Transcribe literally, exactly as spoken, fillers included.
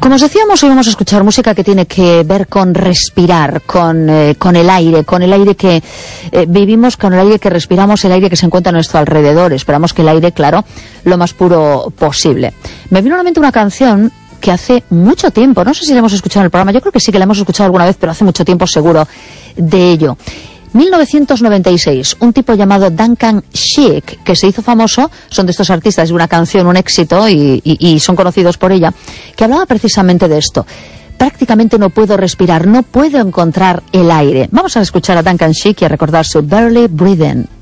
Como os decíamos, hoy vamos a escuchar música que tiene que ver con respirar, con, eh, con el aire, con el aire que eh, vivimos, con el aire que respiramos, el aire que se encuentra a nuestro alrededor. Esperamos que el aire, claro, lo más puro posible. Me vino a la mente una canción que hace mucho tiempo, no sé si la hemos escuchado en el programa, yo creo que sí que la hemos escuchado alguna vez, pero hace mucho tiempo seguro de ello. mil novecientos noventa y seis, un tipo llamado Duncan Sheik, que se hizo famoso, son de estos artistas de una canción, un éxito, y, y, y son conocidos por ella, que hablaba precisamente de esto. Prácticamente no puedo respirar, no puedo encontrar el aire. Vamos a escuchar a Duncan Sheik y a recordar su Barely Breathing.